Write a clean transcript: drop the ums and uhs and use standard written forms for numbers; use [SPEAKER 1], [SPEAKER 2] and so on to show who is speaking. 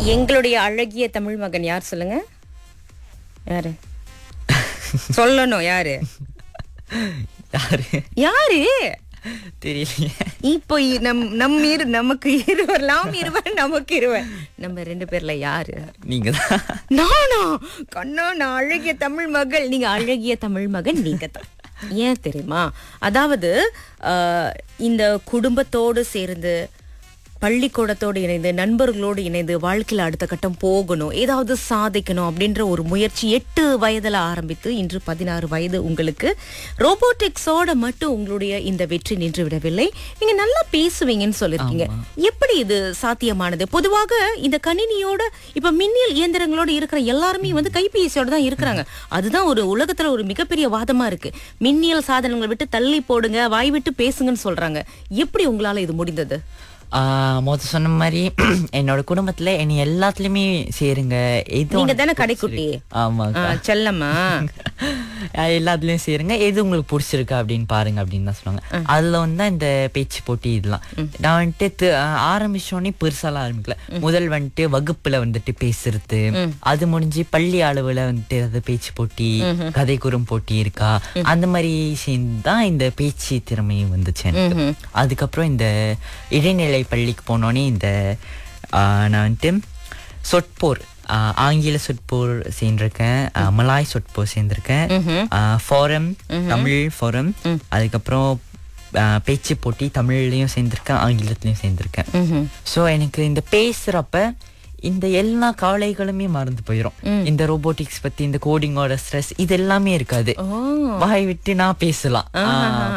[SPEAKER 1] எங்களுடைய அழகிய தமிழ் மகன் யார் சொல்லுங்க? யாரு சொல்லணும்? யாரு
[SPEAKER 2] யாரு
[SPEAKER 1] யாரு
[SPEAKER 2] தெரியலையே.
[SPEAKER 1] இப்போ நமக்கு இருவர் நமக்கு இருவர் நம்ம 2 பேர்ல யாரு?
[SPEAKER 2] நீங்க தான்.
[SPEAKER 1] நானா? கண்ணா, நான் அழகிய தமிழ் மகள், நீங்க அழகிய தமிழ் மகன், நீங்க தான். ஏன் தெரியுமா? அதாவது இந்த குடும்பத்தோடு சேர்ந்து, பள்ளிக்கூடத்தோடு இணைந்து, நண்பர்களோடு இணைந்து வாழ்க்கையில அடுத்த கட்டம் போகணும், ஏதாவது சாதிக்கணும் அப்படின்ற ஒரு முயற்சி 8 வயதுல ஆரம்பித்து இன்று 16 வயது உங்களுக்கு. ரோபோட்டிக்ஸோட மட்டும் உங்களுடைய இந்த வெற்றி நின்று விடவில்லை. நீங்க நல்லா பேசுவீங்கன்னு சொல்லிருக்கீங்க. எப்படி இது சாத்தியமானது? பொதுவாக இந்த கணினியோட, இப்ப மின்னியல் இயந்திரங்களோட இருக்கிற எல்லாருமே வந்து கைபேசியோட தான் இருக்கிறாங்க. அதுதான் ஒரு உலகத்துல ஒரு மிகப்பெரிய வாதமா இருக்கு. மின்னியல் சாதனங்களை விட்டு தள்ளி போடுங்க, வாய் விட்டு பேசுங்கன்னு சொல்றாங்க. எப்படி உங்களால இது முடிந்தது?
[SPEAKER 2] மொத்த சொன்ன மாதிரி என்னோட குடும்பத்துல என்னை எல்லாத்துலயுமே சேருங்க.
[SPEAKER 1] நீங்க தானே கடைக்குட்டி?
[SPEAKER 2] ஆமா,
[SPEAKER 1] செல்லம்மா.
[SPEAKER 2] எல்லாத்துலயும் சேருங்க, எது உங்களுக்கு பிடிச்சிருக்கா அப்படின்னு பாருங்க அப்படின்னு தான் சொல்லுவாங்க. அதுல வந்து இந்த பேச்சு போட்டி இதெல்லாம் நான் வந்துட்டு ஆரம்பிச்சோடனே பெருசாலாம் ஆரம்பிக்கல. முதல் வந்துட்டு வகுப்புல வந்துட்டு பேசுறது, அது முடிஞ்சு பள்ளி அளவுல வந்துட்டு அது பேச்சு போட்டி, கதை கூறும் போட்டி இருக்கா, அந்த மாதிரி சேர்ந்துதான் இந்த பேச்சு திறமை வந்துச்சு எனக்கு. அதுக்கப்புறம் இந்த இடைநிலை பள்ளிக்கு போனோடனே இந்த நான் வந்துட்டு சொற்போர், ஆங்கில சொற்போர் சேர்ந்திருக்கேன், மலாய் சொற்போர் சேர்ந்திருக்கேன், ஃபோரம், தமிழ் ஃபோரம், அதுக்கப்புறம் பேச்சு போட்டி தமிழ்லயும் சேர்ந்திருக்கேன், ஆங்கிலத்திலயும் சேர்ந்திருக்கேன். ஸோ எனக்கு இந்த பேசுறப்ப இந்த எல்லா கவலைகளுமே மறந்து போயிடும். இந்த ரோபோட்டிக்ஸ் பத்தி, இந்த கோடிங்கோட ஸ்ட்ரெஸ் இது எல்லாமே இருக்காது. வாய் விட்டு நான் பேசலாம்.